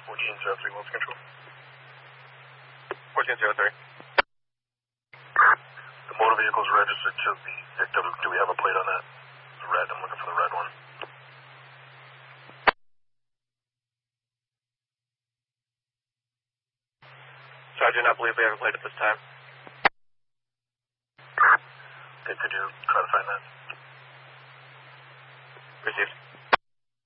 1403, Wolf Control. 1403. The motor vehicle is registered to the victim. Do we have a plate on that? It's red. I'm looking for the red one. Sergeant, I believe we have a plate at this time. Okay, could you try to find that?